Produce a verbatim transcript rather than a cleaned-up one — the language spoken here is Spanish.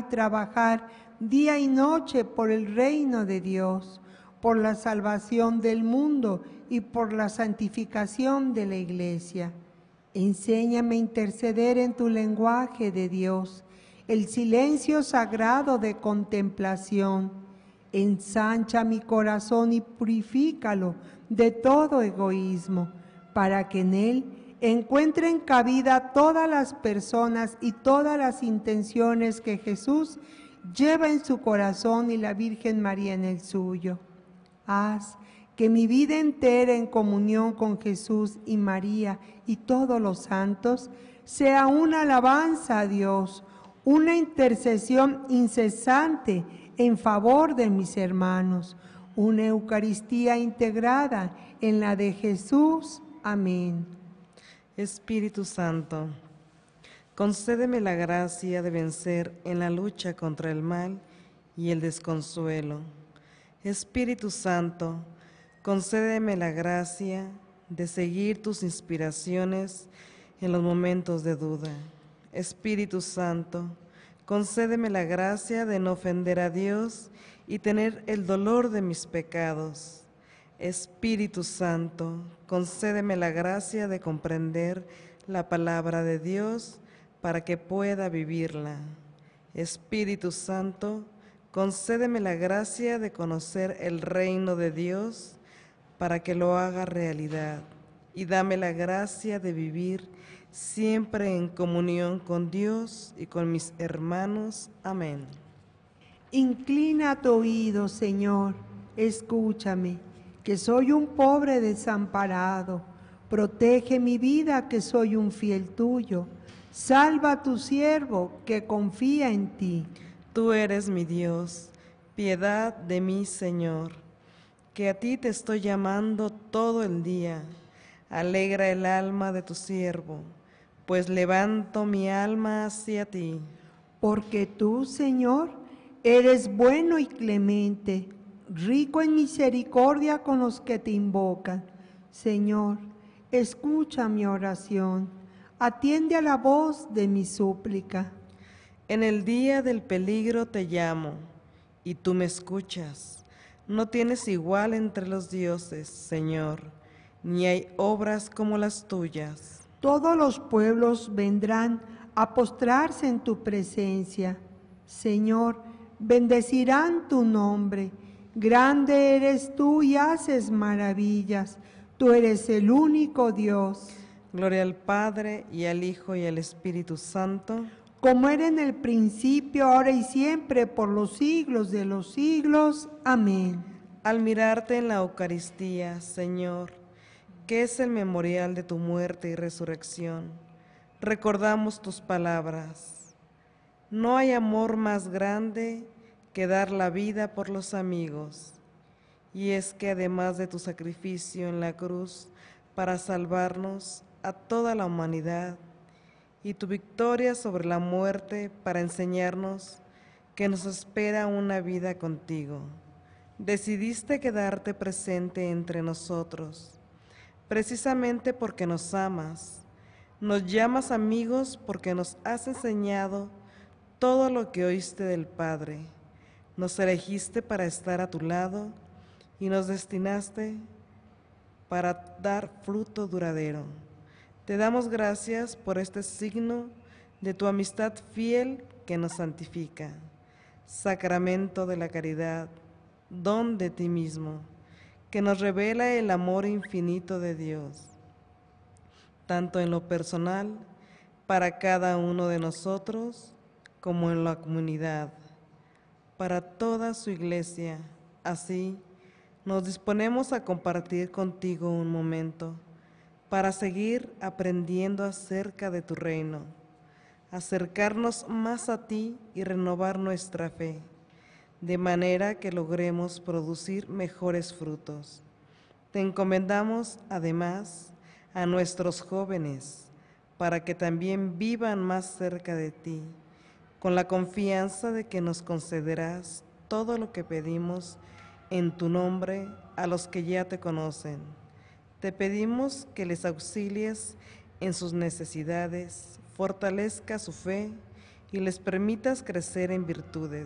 trabajar día y noche por el reino de Dios, por la salvación del mundo y por la santificación de la Iglesia. Enséñame a interceder en tu lenguaje de Dios, el silencio sagrado de contemplación. Ensancha mi corazón y purifícalo de todo egoísmo, para que en él encuentren cabida todas las personas y todas las intenciones que Jesús lleva en su corazón y la Virgen María en el suyo. Haz que mi vida entera en comunión con Jesús y María y todos los santos sea una alabanza a Dios, una intercesión incesante en favor de mis hermanos, una Eucaristía integrada en la de Jesús. Amén. Espíritu Santo, concédeme la gracia de vencer en la lucha contra el mal y el desconsuelo. Espíritu Santo, concédeme la gracia de seguir tus inspiraciones en los momentos de duda. Espíritu Santo, concédeme la gracia de no ofender a Dios y tener el dolor de mis pecados. Espíritu Santo, concédeme la gracia de comprender la palabra de Dios para que pueda vivirla. Espíritu Santo, concédeme la gracia de conocer el reino de Dios para que lo haga realidad, y dame la gracia de vivir siempre en comunión con Dios y con mis hermanos. Amén. Inclina tu oído, Señor, escúchame, que soy un pobre desamparado. Protege mi vida, que soy un fiel tuyo. Salva a tu siervo, que confía en ti. Tú eres mi Dios, piedad de mí, Señor, que a ti te estoy llamando todo el día. Alegra el alma de tu siervo, pues levanto mi alma hacia ti. Porque tú, Señor, eres bueno y clemente, rico en misericordia con los que te invocan. Señor, escucha mi oración, atiende a la voz de mi súplica. En el día del peligro te llamo, y tú me escuchas. No tienes igual entre los dioses, Señor, ni hay obras como las tuyas. Todos los pueblos vendrán a postrarse en tu presencia. Señor, bendecirán tu nombre. Grande eres tú y haces maravillas. Tú eres el único Dios. Gloria al Padre, y al Hijo, y al Espíritu Santo, como era en el principio, ahora y siempre, por los siglos de los siglos. Amén. Al mirarte en la Eucaristía, Señor, que es el memorial de tu muerte y resurrección, recordamos tus palabras. No hay amor más grande que dar la vida por los amigos. Y es que además de tu sacrificio en la cruz para salvarnos a toda la humanidad, y tu victoria sobre la muerte para enseñarnos que nos espera una vida contigo, decidiste quedarte presente entre nosotros, precisamente porque nos amas. Nos llamas amigos porque nos has enseñado todo lo que oíste del Padre. Nos elegiste para estar a tu lado y nos destinaste para dar fruto duradero. Te damos gracias por este signo de tu amistad fiel que nos santifica, sacramento de la caridad, don de ti mismo, que nos revela el amor infinito de Dios, tanto en lo personal, para cada uno de nosotros, como en la comunidad, para toda su iglesia. Así, nos disponemos a compartir contigo un momento, para seguir aprendiendo acerca de tu reino, acercarnos más a ti y renovar nuestra fe, de manera que logremos producir mejores frutos. Te encomendamos, además, a nuestros jóvenes, para que también vivan más cerca de ti, con la confianza de que nos concederás todo lo que pedimos en tu nombre a los que ya te conocen. Te pedimos que les auxilies en sus necesidades, fortalezca su fe y les permitas crecer en virtudes.